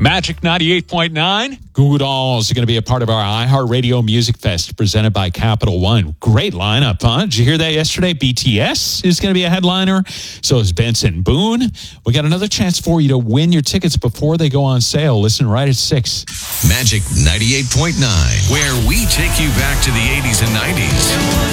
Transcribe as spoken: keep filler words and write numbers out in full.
Magic ninety-eight point nine. Goo Goo Dolls are going to be a part of our iHeartRadio Music Fest presented by Capital One. Great lineup, huh? Did you hear that yesterday? B T S is going to be a headliner. So is Benson Boone. We got another chance for you to win your tickets before they go on sale. Listen right at six. Magic ninety-eight point nine, where we take you back to the eighties and nineties.